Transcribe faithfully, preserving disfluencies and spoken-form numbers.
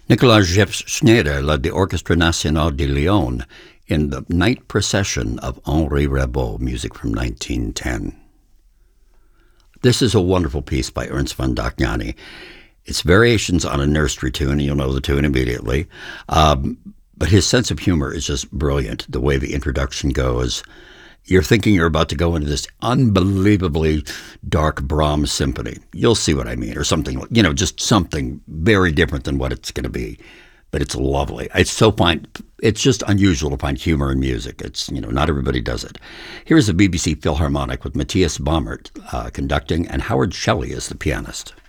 Nicolas Jeff Schneider led the Orchestre National de Lyon in the Night Procession of Henri Rabault, music from nineteen ten. This is a wonderful piece by Ernst von Dohnanyi. It's variations on a nursery tune, and you'll know the tune immediately. Um, but his sense of humor is just brilliant, the way the introduction goes. You're thinking you're about to go into this unbelievably dark Brahms symphony. You'll see what I mean, or something, you know, just something very different than what it's going to be. But it's lovely. It's so fine. It's just unusual to find humor in music. It's, you know, not everybody does it. Here's the B B C Philharmonic with Matthias Baumert uh, conducting and Howard Shelley as the pianist.